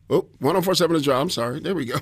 Oh, 1047 The Drive. I'm sorry. There we go.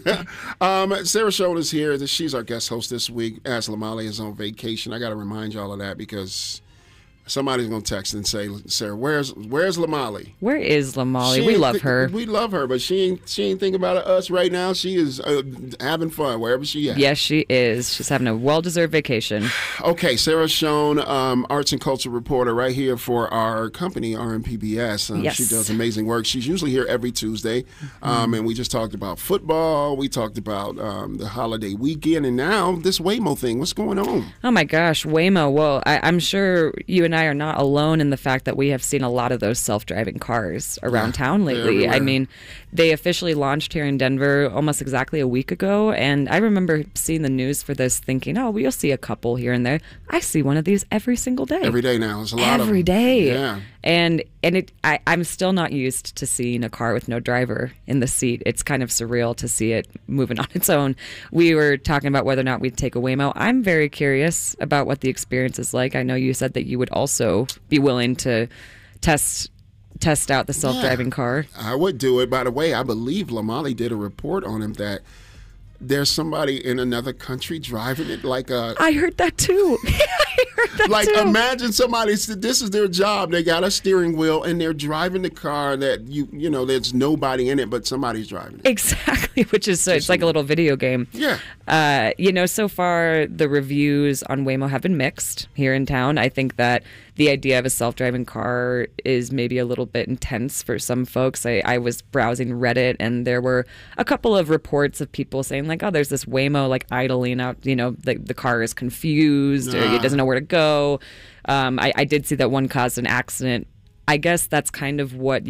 Sarah Schoen is here. She's our guest host this week, as Lamali is on vacation. I got to remind y'all of that because somebody's going to text and say, Sarah, where's Lamali? Where is Lamali? We love her. We love her, but she ain't thinking about us right now. She is having fun wherever she at. Yes, she is. She's having a well-deserved vacation. Okay, Sarah Schoen, arts and culture reporter right here for our company, RMPBS. Yes. She does amazing work. She's usually here every Tuesday, and we just talked about football. We talked about the holiday weekend, and now this Waymo thing. What's going on? Oh, my gosh, Waymo. Well, I'm sure you and I are not alone in the fact that we have seen a lot of those self-driving cars around town lately. Everywhere. I mean, they officially launched here in Denver almost exactly a week ago, and I remember seeing the news for this thinking, oh, we'll see a couple here and there. I see one of these every single day. Every day now. There's a lot of them. Every day. Yeah. And I'm still not used to seeing a car with no driver in the seat. It's kind of surreal to see it moving on its own. We were talking about whether or not we'd take a Waymo. I'm very curious about what the experience is like. I know you said that you would also be willing to test out the self-driving car. I would do it. By the way, I believe Lamali did a report on him that there's somebody in another country driving it like a... I heard that too. I heard that like, too. imagine somebody, this is their job. They got a steering wheel and they're driving the car that, you know, there's nobody in it, but somebody's driving it. Exactly, which is, it's like a little video game. Yeah. You know, so far the reviews on Waymo have been mixed here in town. I think that the idea of a self-driving car is maybe a little bit intense for some folks. I was browsing Reddit and there were a couple of reports of people saying like, oh, there's this Waymo like idling out, you know, the car is confused or it doesn't know where to go. I did see that one caused an accident. I guess that's kind of what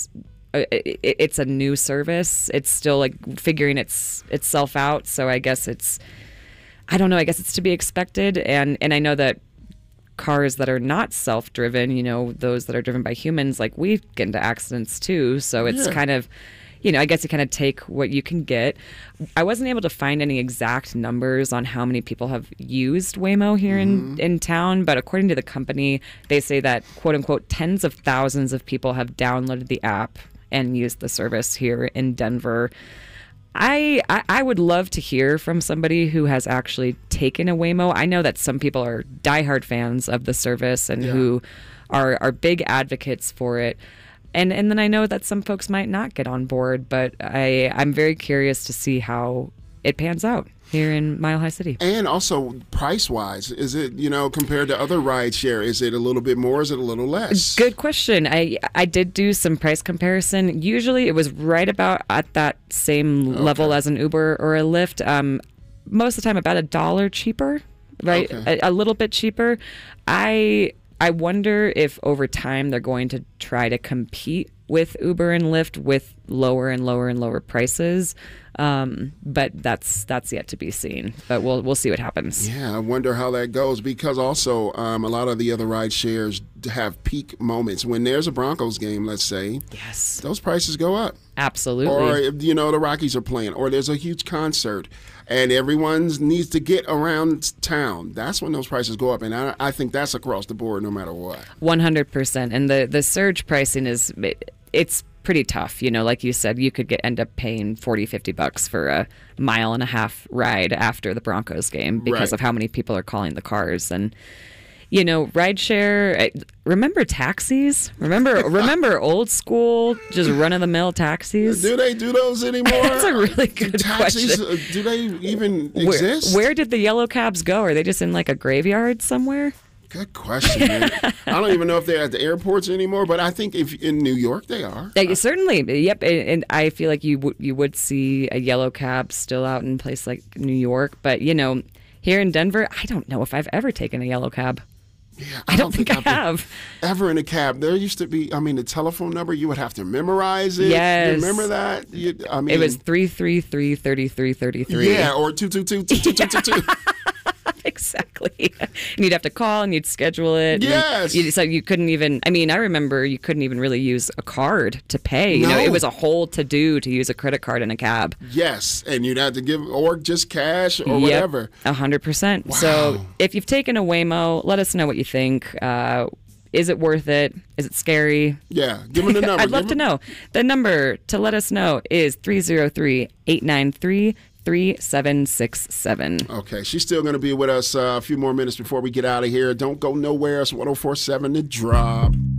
it's a new service. It's still like figuring itself out. So I guess I don't know, I guess it's to be expected. And I know that cars that are not self-driven, you know, those that are driven by humans, like we get into accidents too. So it's kind of, you know, I guess you kind of take what you can get. I wasn't able to find any exact numbers on how many people have used Waymo here in town, but according to the company, they say that, quote unquote, tens of thousands of people have downloaded the app and used the service here in Denver. I would love to hear from somebody who has actually taken a Waymo. I know that some people are diehard fans of the service and who are big advocates for it. And then I know that some folks might not get on board, but I'm very curious to see how it pans out here in Mile High City. And also price-wise, is it, you know, compared to other rideshare, is it a little bit more, is it a little less? Good question. I did do some price comparison. Usually it was right about at that same level as an Uber or a Lyft. Most of the time about $1 cheaper, right? Okay. A little bit cheaper. I wonder if over time they're going to try to compete with Uber and Lyft with lower and lower and lower prices. But that's yet to be seen. But we'll see what happens. Yeah, I wonder how that goes because also a lot of the other ride shares have peak moments. When there's a Broncos game, let's say, yes, those prices go up. Absolutely. Or, you know, the Rockies are playing, or there's a huge concert, and everyone needs to get around town. That's when those prices go up, and I think that's across the board no matter what. 100%. And the surge pricing it's pretty tough. You know, like you said, you could end up paying $40-50 for a mile-and-a-half ride after the Broncos game because of how many people are calling the cars. And, you know, rideshare, remember taxis? Remember old school, just run-of-the-mill taxis? Do they do those anymore? That's a really good taxis, question. Do they even exist? Where did the yellow cabs go? Are they just in like a graveyard somewhere? Good question, man. I don't even know if they're at the airports anymore, but I think if in New York they are. Certainly, yep. And I feel like you would see a yellow cab still out in a place like New York. But, you know, here in Denver, I don't know if I've ever taken a yellow cab. Yeah, I don't think I have. Ever in a cab. There used to be, the telephone number, you would have to memorize it. Yes. You remember that? It was 333-3333. Yeah, or 222-2222. Exactly. And you'd have to call and you'd schedule it. Yes. So you couldn't even, I remember you couldn't even really use a card to pay. You know, it was a whole to-do to use a credit card in a cab. Yes. And you'd have to give, or just cash or whatever. 100%. Wow. So if you've taken a Waymo, let us know what you think. Is it worth it? Is it scary? Yeah, give me the number. I'd love to know. The number to let us know is 303-893-3767. Okay, she's still going to be with us a few more minutes before we get out of here. Don't go nowhere. It's 104.7 The Drop.